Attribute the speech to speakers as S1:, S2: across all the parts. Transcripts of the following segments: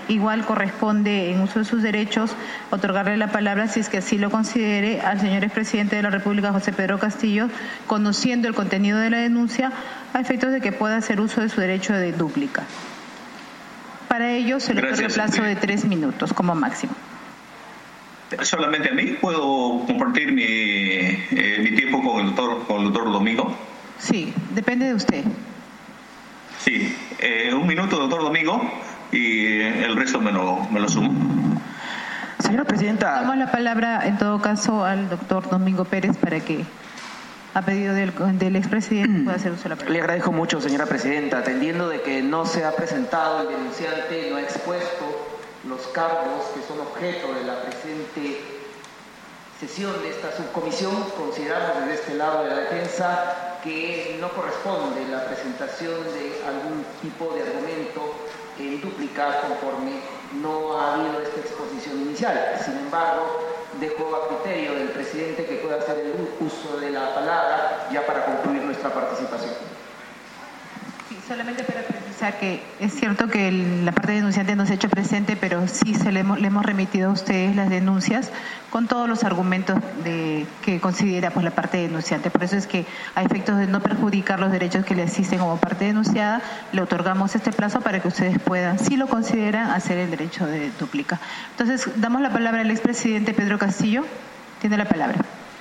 S1: igual corresponde, en uso de sus derechos, otorgarle la palabra, si es que así lo considere, al señor expresidente de la República, José Pedro Castillo, conociendo el contenido de la denuncia, a efectos de que pueda hacer uso de su derecho de dúplica. Para ello se le otorga el plazo de 3 minutos como máximo.
S2: ¿Solamente a mí? ¿Puedo compartir mi tiempo con el doctor Domingo?
S1: Sí, depende de usted.
S2: Sí, 1 minuto, doctor Domingo, y el resto me lo sumo.
S3: Señora Presidenta.
S1: Damos la palabra, en todo caso, al doctor Domingo Pérez para que, a pedido del expresidente, pueda hacer uso de la palabra.
S3: Le agradezco mucho, señora Presidenta, atendiendo de que no se ha presentado el denunciante, no ha expuesto los cargos que son objeto de la presente sesión de esta subcomisión. Consideramos desde este lado de la defensa que no corresponde la presentación de algún tipo de argumento en dúplica conforme no ha habido esta exposición inicial. Sin embargo, dejo a criterio del presidente que pueda hacer el uso de la palabra ya para concluir nuestra participación.
S1: Sí, solamente para precisar que es cierto que la parte denunciante no se ha hecho presente, pero sí le hemos remitido a ustedes las denuncias con todos los argumentos que considera pues la parte denunciante. Por eso es que, a efectos de no perjudicar los derechos que le asisten como parte denunciada, le otorgamos este plazo para que ustedes puedan, si lo consideran, hacer el derecho de dúplica. Entonces, damos la palabra al expresidente Pedro Castillo. Tiene la palabra.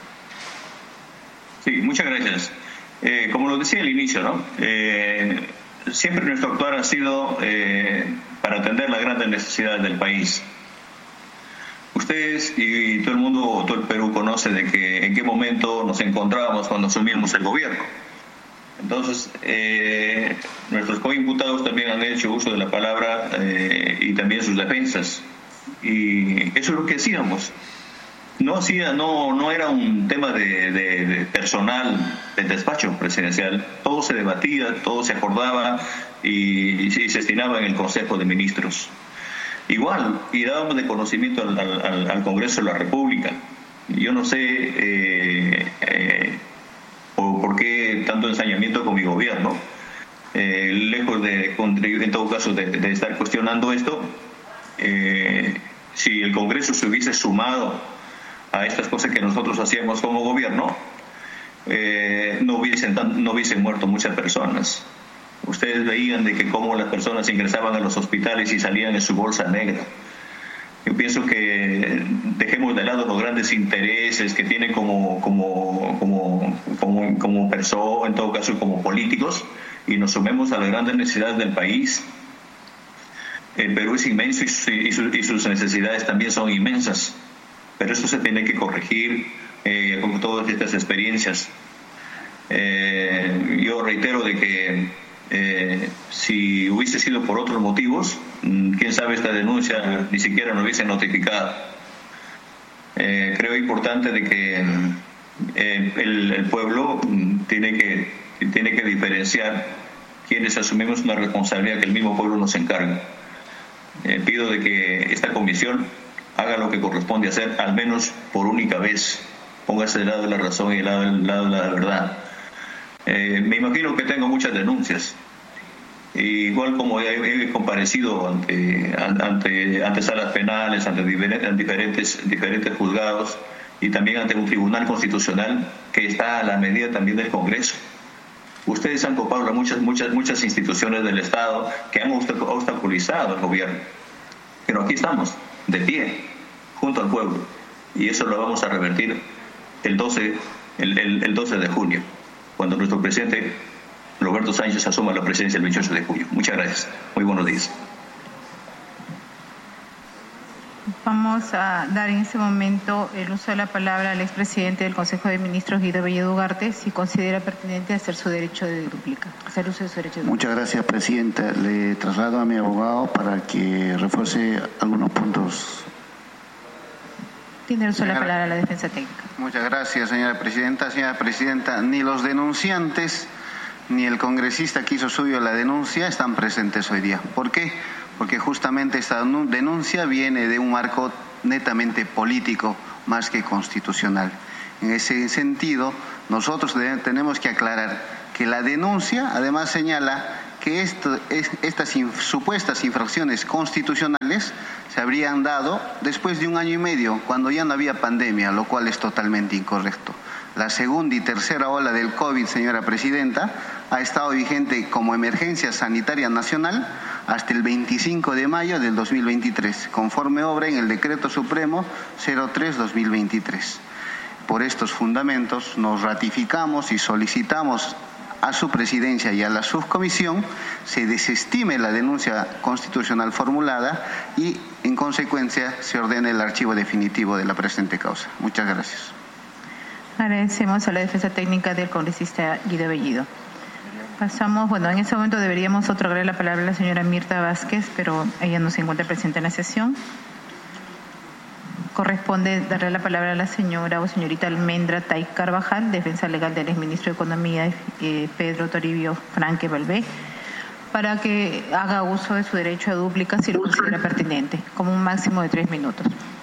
S2: Sí, muchas gracias. Como lo decía al inicio, ¿no? Siempre nuestro actuar ha sido para atender las grandes necesidades del país. Ustedes y todo el mundo, todo el Perú conoce de que en qué momento nos encontrábamos cuando asumimos el gobierno. Entonces, nuestros coimputados también han hecho uso de la palabra y también sus defensas. Y eso es lo que hacíamos. No era un tema de personal del despacho presidencial. Todo se debatía, todo se acordaba y se destinaba en el Consejo de Ministros. Igual, y dábamos de conocimiento al Congreso de la República. Yo no sé por qué tanto ensañamiento con mi gobierno. Lejos de contribuir, en todo caso, de estar cuestionando esto, si el Congreso se hubiese sumado a estas cosas que nosotros hacíamos como gobierno, no hubiesen muerto muchas personas. Ustedes veían de que cómo las personas ingresaban a los hospitales y salían en su bolsa negra. Yo pienso que dejemos de lado los grandes intereses que tienen como personas, en todo caso como políticos, y nos sumemos a las grandes necesidades del país. El Perú es inmenso y sus necesidades también son inmensas. Pero esto se tiene que corregir con todas estas experiencias. Yo reitero de que si hubiese sido por otros motivos, quién sabe, esta denuncia ni siquiera nos hubiese notificado. Creo importante de que el pueblo tiene que diferenciar quienes asumimos una responsabilidad que el mismo pueblo nos encarga. Pido de que esta comisión haga lo que corresponde hacer, al menos por única vez. Póngase del lado de la razón y del lado de la verdad. Me imagino que tengo muchas denuncias. Igual como he comparecido ante salas penales, ante diferentes juzgados y también ante un tribunal constitucional que está a la medida también del Congreso. Ustedes han copado muchas instituciones del Estado que han obstaculizado al gobierno. Pero aquí estamos, de pie, junto al pueblo, y eso lo vamos a revertir el 12 de junio, cuando nuestro presidente Roberto Sánchez asuma la presidencia el 28 de julio. Muchas gracias. Muy buenos días.
S1: Vamos a dar en este momento el uso de la palabra al expresidente del Consejo de Ministros, Guido Bellido Ugarte, si considera pertinente hacer su derecho de dúplica, hacer uso de su derecho de dúplica.
S4: Muchas gracias, Presidenta. Le traslado a mi abogado para que refuerce algunos puntos.
S1: Tiene el uso de la palabra a la defensa técnica.
S5: Muchas gracias, señora Presidenta. Señora Presidenta, ni los denunciantes ni el congresista que hizo suyo la denuncia están presentes hoy día. ¿Por qué? Porque justamente esta denuncia viene de un marco netamente político más que constitucional. En ese sentido, nosotros tenemos que aclarar que la denuncia además señala que estas supuestas infracciones constitucionales se habrían dado después de 1 año y medio, cuando ya no había pandemia, lo cual es totalmente incorrecto. La segunda y tercera ola del COVID, señora presidenta, ha estado vigente como emergencia sanitaria nacional hasta el 25 de mayo del 2023, conforme obra en el Decreto Supremo 03-2023. Por estos fundamentos nos ratificamos y solicitamos a su presidencia y a la subcomisión se desestime la denuncia constitucional formulada y, en consecuencia, se ordene el archivo definitivo de la presente causa. Muchas gracias.
S1: Agradecemos a la defensa técnica del congresista Guido Bellido. Pasamos, en este momento deberíamos otorgar la palabra a la señora Mirta Vázquez, pero ella no se encuentra presente en la sesión. Corresponde darle la palabra a la señora o señorita Almendra Tai Carvajal, defensa legal del exministro de Economía Pedro Toribio Franque Valvé, para que haga uso de su derecho a dúplica si lo considera pertinente, como un máximo de 3 minutos.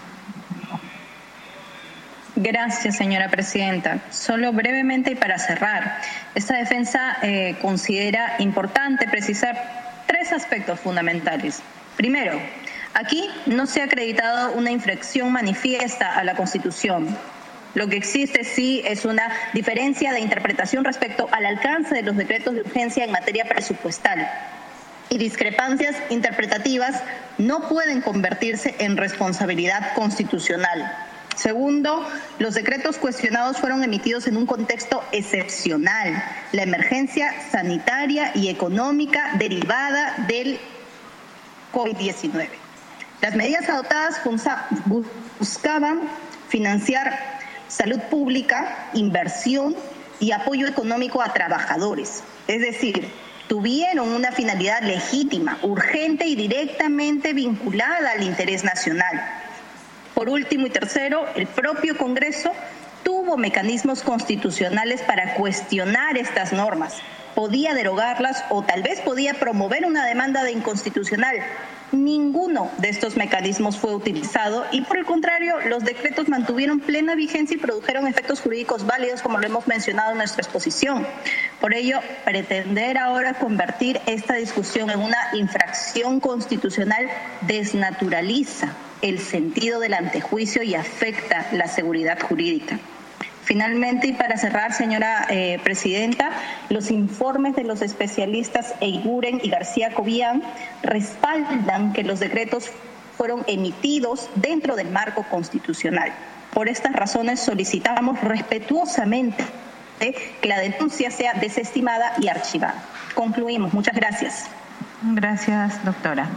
S6: Gracias, señora presidenta. Solo brevemente y para cerrar, esta defensa considera importante precisar 3 aspectos fundamentales. Primero, aquí no se ha acreditado una infracción manifiesta a la Constitución. Lo que existe sí es una diferencia de interpretación respecto al alcance de los decretos de urgencia en materia presupuestal. Y discrepancias interpretativas no pueden convertirse en responsabilidad constitucional. Segundo, los decretos cuestionados fueron emitidos en un contexto excepcional, la emergencia sanitaria y económica derivada del COVID-19. Las medidas adoptadas buscaban financiar salud pública, inversión y apoyo económico a trabajadores. Es decir, tuvieron una finalidad legítima, urgente y directamente vinculada al interés nacional. Por último y tercero, el propio Congreso tuvo mecanismos constitucionales para cuestionar estas normas. Podía derogarlas o tal vez podía promover una demanda de inconstitucional. Ninguno de estos mecanismos fue utilizado y, por el contrario, los decretos mantuvieron plena vigencia y produjeron efectos jurídicos válidos, como lo hemos mencionado en nuestra exposición. Por ello, pretender ahora convertir esta discusión en una infracción constitucional desnaturaliza el sentido del antejuicio y afecta la seguridad jurídica. Finalmente, y para cerrar, señora presidenta, los informes de los especialistas Eiguren y García Cobian respaldan que los decretos fueron emitidos dentro del marco constitucional. Por estas razones solicitamos respetuosamente que la denuncia sea desestimada y archivada. Concluimos. Muchas gracias.
S1: Gracias, doctora.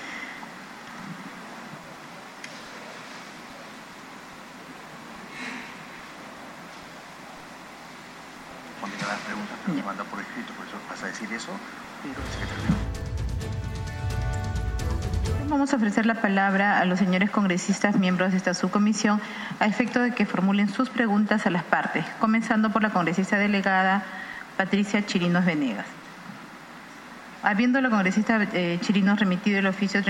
S4: Las preguntas que nos manda por escrito, por eso vas a decir eso, pero el secretario.
S1: Vamos a ofrecer la palabra a los señores congresistas miembros de esta subcomisión a efecto de que formulen sus preguntas a las partes, comenzando por la congresista delegada Patricia Chirinos Venegas. Habiendo la congresista Chirinos remitido el oficio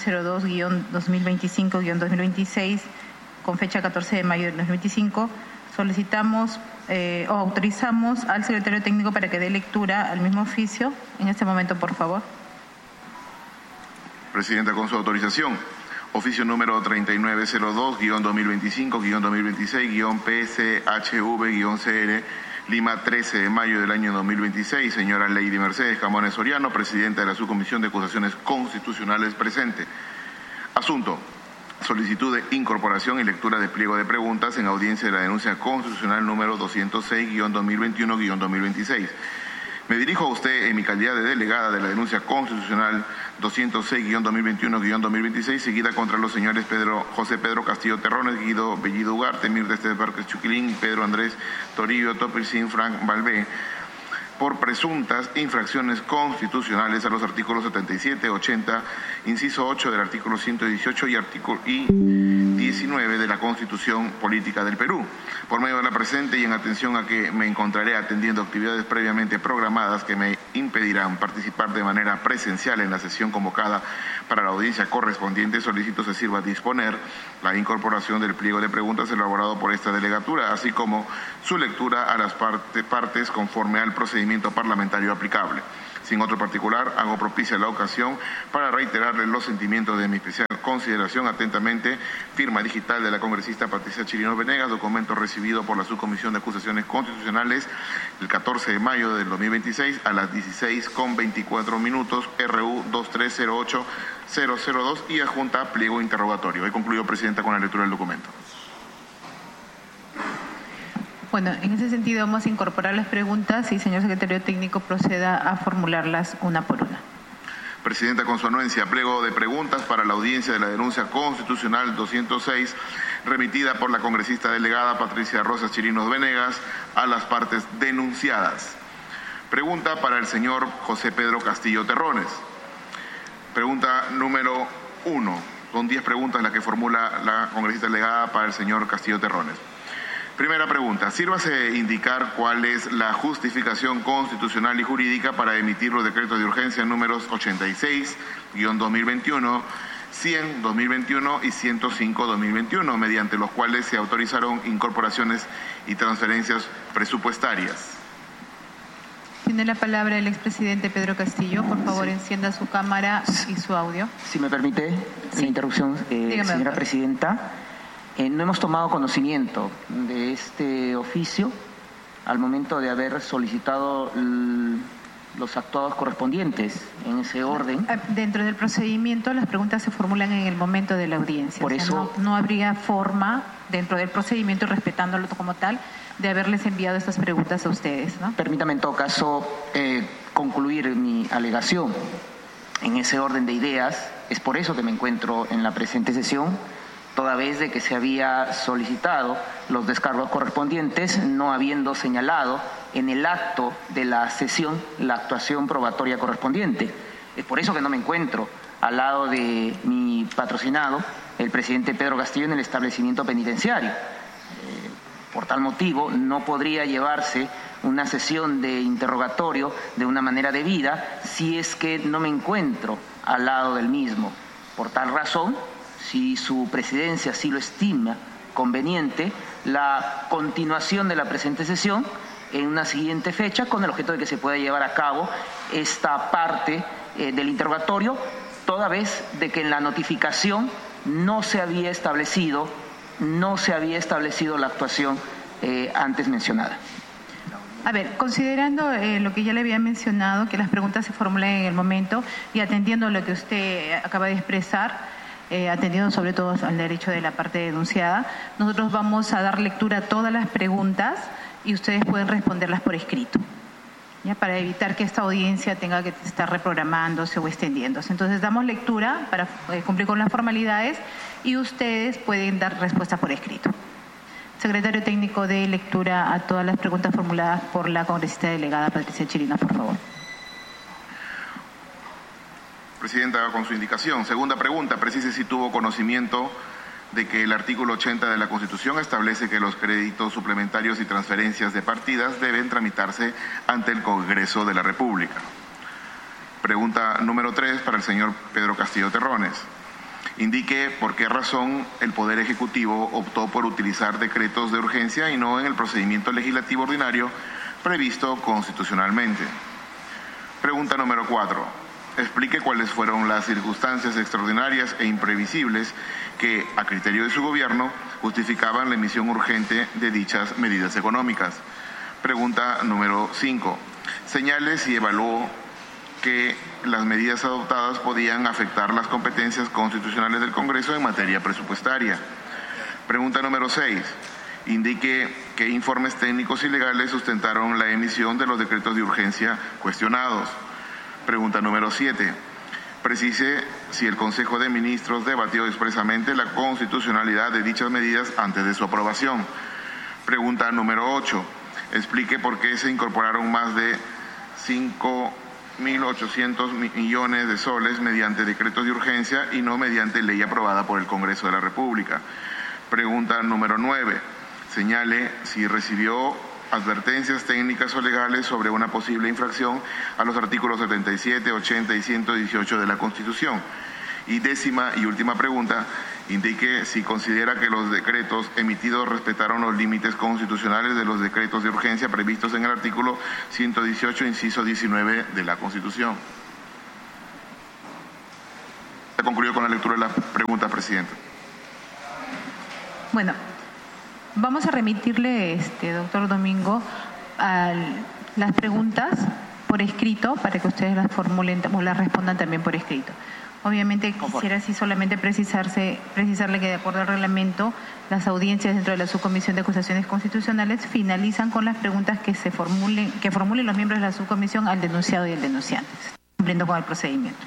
S1: 3902-2025-2026 con fecha 14 de mayo del 2025, solicitamos o autorizamos al secretario técnico para que dé lectura al mismo oficio. En este momento, por favor.
S7: Presidenta, con su autorización. Oficio número 3902-2025-2026-PSHV-CR Lima, 13 de mayo del año 2026. Señora Lady Mercedes Camones Soriano, presidenta de la Subcomisión de Acusaciones Constitucionales presente. Asunto: solicitud de incorporación y lectura de pliego de preguntas en audiencia de la denuncia constitucional número 206-2021-2026. Me dirijo a usted en mi calidad de delegada de la denuncia constitucional 206-2021-2026, seguida contra los señores José Pedro Castillo Terrones, Guido Bellido Ugarte, Mirta Esteves Vázquez Chuquilín y Pedro Andrés Toribio Topilcín Frank Valvé, por presuntas infracciones constitucionales a los artículos 77, 80, inciso 8 del artículo 118 y 19 de la Constitución Política del Perú. Por medio de la presente y en atención a que me encontraré atendiendo actividades previamente programadas que me impedirán participar de manera presencial en la sesión convocada para la audiencia correspondiente, solicito se sirva a disponer la incorporación del pliego de preguntas elaborado por esta delegatura, así como su lectura a las partes conforme al procedimiento parlamentario aplicable. Sin otro particular, hago propicia la ocasión para reiterarles los sentimientos de mi especial consideración. Atentamente, firma digital de la congresista Patricia Chirinos Venegas, documento recibido por la Subcomisión de Acusaciones Constitucionales el 14 de mayo del 2026 a las 16:24, RU 2308002 y adjunta pliego interrogatorio. He concluido, Presidenta, con la lectura del documento.
S1: Bueno, en ese sentido vamos a incorporar las preguntas y, señor secretario técnico, proceda a formularlas una por una.
S7: Presidenta, con su anuencia, pliego de preguntas para la audiencia de la denuncia constitucional 206, remitida por la congresista delegada Patricia Rosa Chirinos Venegas a las partes denunciadas. Pregunta para el señor José Pedro Castillo Terrones. Pregunta número 1. Son 10 preguntas las que formula la congresista delegada para el señor Castillo Terrones. Primera pregunta, sírvase indicar cuál es la justificación constitucional y jurídica para emitir los decretos de urgencia números 86-2021, 100-2021 y 105-2021, mediante los cuales se autorizaron incorporaciones y transferencias presupuestarias.
S1: Tiene la palabra el expresidente Pedro Castillo. Por favor, encienda su cámara y su audio.
S3: Si me permite, la interrupción, señora presidenta. No hemos tomado conocimiento de este oficio al momento de haber solicitado los actuados correspondientes en ese orden.
S1: Dentro del procedimiento, las preguntas se formulan en el momento de la audiencia.
S3: Por eso
S1: no habría forma, dentro del procedimiento, respetándolo como tal, de haberles enviado estas preguntas a ustedes, ¿no?
S3: Permítame, en todo caso, concluir mi alegación en ese orden de ideas. Es por eso que me encuentro en la presente sesión, toda vez de que se había solicitado los descargos correspondientes, no habiendo señalado en el acto de la sesión la actuación probatoria correspondiente. Es por eso que no me encuentro al lado de mi patrocinado, el presidente Pedro Castillo, en el establecimiento penitenciario. Por tal motivo, no podría llevarse una sesión de interrogatorio de una manera debida si es que no me encuentro al lado del mismo. Por tal razón, si su presidencia así lo estima conveniente, la continuación de la presente sesión en una siguiente fecha, con el objeto de que se pueda llevar a cabo esta parte del interrogatorio, toda vez de que en la notificación no se había establecido la actuación antes mencionada.
S1: A ver, considerando lo que ya le había mencionado, que las preguntas se formulan en el momento y atendiendo lo que usted acaba de expresar, atendiendo sobre todo al derecho de la parte denunciada, nosotros vamos a dar lectura a todas las preguntas y ustedes pueden responderlas por escrito, ¿ya? Para evitar que esta audiencia tenga que estar reprogramándose o extendiéndose. Entonces damos lectura para cumplir con las formalidades y ustedes pueden dar respuestas por escrito. Secretario técnico, de lectura a todas las preguntas formuladas por la congresista delegada Patricia Chirinos, por favor.
S7: Presidenta, con su indicación. Segunda pregunta, precise si tuvo conocimiento de que el artículo 80 de la Constitución establece que los créditos suplementarios y transferencias de partidas deben tramitarse ante el Congreso de la República. Pregunta número 3 para el señor Pedro Castillo Terrones. Indique por qué razón el Poder Ejecutivo optó por utilizar decretos de urgencia y no en el procedimiento legislativo ordinario previsto constitucionalmente. Pregunta número 4. Explique cuáles fueron las circunstancias extraordinarias e imprevisibles que, a criterio de su gobierno, justificaban la emisión urgente de dichas medidas económicas. Pregunta número 5. Señale si evaluó que las medidas adoptadas podían afectar las competencias constitucionales del Congreso en materia presupuestaria. Pregunta número 6. Indique qué informes técnicos y legales sustentaron la emisión de los decretos de urgencia cuestionados. Pregunta número 7. Precise si el Consejo de Ministros debatió expresamente la constitucionalidad de dichas medidas antes de su aprobación. Pregunta número 8. Explique por qué se incorporaron más de 5.800 millones de soles mediante decretos de urgencia y no mediante ley aprobada por el Congreso de la República. Pregunta número 9. Señale si recibió advertencias técnicas o legales sobre una posible infracción a los artículos 77, 80 y 118 de la Constitución. Y 10ª y última pregunta, indique si considera que los decretos emitidos respetaron los límites constitucionales de los decretos de urgencia previstos en el artículo 118, inciso 19 de la Constitución. Se concluyó con la lectura de las preguntas, Presidenta.
S1: Bueno, vamos a remitirle, doctor Domingo, las preguntas por escrito para que ustedes las formulen o las respondan también por escrito. Obviamente quisiera así solamente precisarle que de acuerdo al reglamento, las audiencias dentro de la subcomisión de acusaciones constitucionales finalizan con las preguntas que formulen los miembros de la subcomisión al denunciado y al denunciante, cumpliendo con el procedimiento.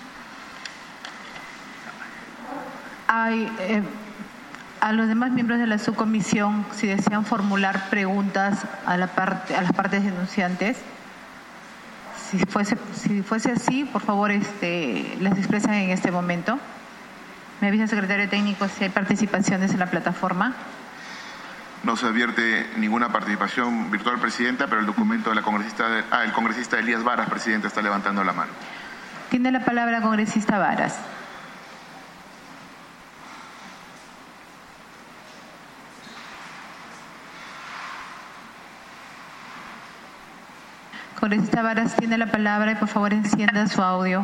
S1: A los demás miembros de la subcomisión, si desean formular preguntas a las partes denunciantes, si fuese así, por favor, las expresan en este momento. Me avisa el secretario técnico si hay participaciones en la plataforma.
S7: No se advierte ninguna participación virtual, Presidenta, pero el documento de la congresista, el congresista Elías Varas, Presidenta, está levantando la mano.
S1: Tiene la palabra congresista Varas. Congresista Varas tiene la palabra y por favor encienda su audio.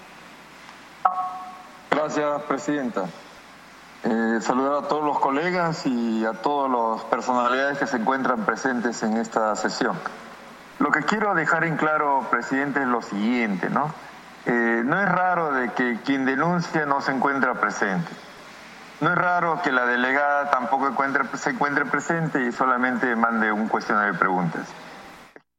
S8: Gracias, Presidenta. Saludar a todos los colegas y a todas las personalidades que se encuentran presentes en esta sesión. Lo que quiero dejar en claro, Presidente, es lo siguiente, ¿no? No es raro de que quien denuncia no se encuentra presente. No es raro que la delegada tampoco se encuentre presente y solamente mande un cuestionario de preguntas.